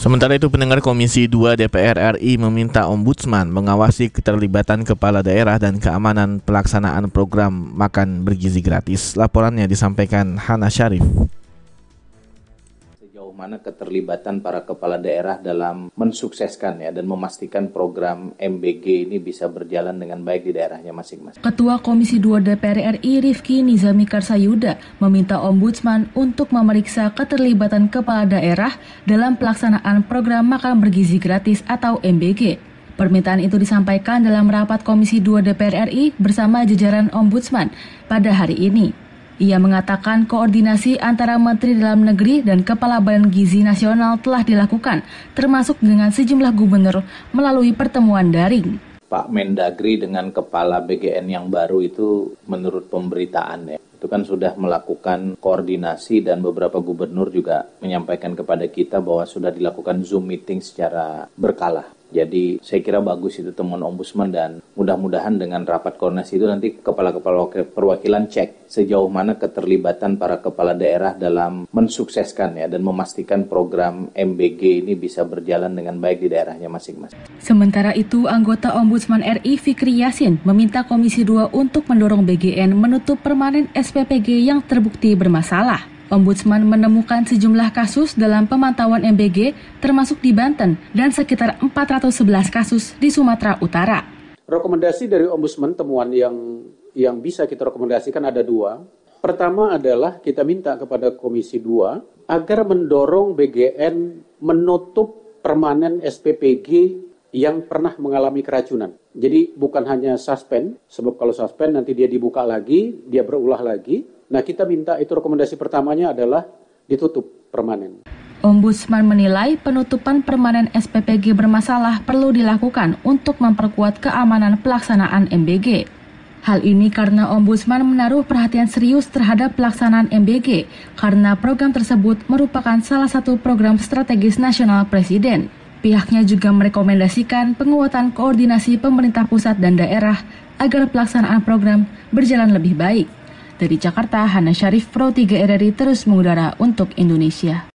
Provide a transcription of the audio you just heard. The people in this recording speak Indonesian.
Sementara itu, pendengar, Komisi 2 DPR RI meminta Ombudsman mengawasi keterlibatan kepala daerah dan keamanan pelaksanaan program makan bergizi gratis. Laporannya disampaikan Hana Syarif. Sejauh mana keterlibatan para kepala daerah dalam mensukseskan dan memastikan program MBG ini bisa berjalan dengan baik di daerahnya masing-masing. Ketua Komisi 2 DPR RI Rifki Nizami Karsayuda meminta Ombudsman untuk memeriksa keterlibatan kepala daerah dalam pelaksanaan program makan bergizi gratis atau MBG. Permintaan itu disampaikan dalam rapat Komisi 2 DPR RI bersama jajaran Ombudsman pada hari ini. Ia mengatakan koordinasi antara Menteri Dalam Negeri dan Kepala Badan Gizi Nasional telah dilakukan, termasuk dengan sejumlah gubernur melalui pertemuan daring. Pak Mendagri dengan Kepala BGN yang baru itu menurut pemberitaan itu kan sudah melakukan koordinasi dan beberapa gubernur juga menyampaikan kepada kita bahwa sudah dilakukan Zoom meeting secara berkala. Jadi saya kira bagus itu temuan Ombudsman dan mudah-mudahan dengan rapat koordinasi itu nanti kepala-kepala perwakilan cek sejauh mana keterlibatan para kepala daerah dalam mensukseskan dan memastikan program MBG ini bisa berjalan dengan baik di daerahnya masing-masing. Sementara itu, anggota Ombudsman RI Fikri Yasin meminta Komisi 2 untuk mendorong BGN menutup permanen SPPG yang terbukti bermasalah. Ombudsman menemukan sejumlah kasus dalam pemantauan MBG, termasuk di Banten, dan sekitar 411 kasus di Sumatera Utara. Rekomendasi dari Ombudsman, temuan yang bisa kita rekomendasikan ada dua. Pertama adalah kita minta kepada Komisi 2 agar mendorong BGN menutup permanen SPPG yang pernah mengalami keracunan. Jadi bukan hanya suspend, sebab kalau suspend nanti dia dibuka lagi, dia berulah lagi. Nah, kita minta itu rekomendasi pertamanya adalah ditutup permanen. Ombudsman menilai penutupan permanen SPPG bermasalah perlu dilakukan untuk memperkuat keamanan pelaksanaan MBG. Hal ini karena Ombudsman menaruh perhatian serius terhadap pelaksanaan MBG karena program tersebut merupakan salah satu program strategis nasional Presiden. Pihaknya juga merekomendasikan penguatan koordinasi pemerintah pusat dan daerah agar pelaksanaan program berjalan lebih baik. Dari Jakarta, Hana Syarif, Pro 3 RRI terus mengudara untuk Indonesia.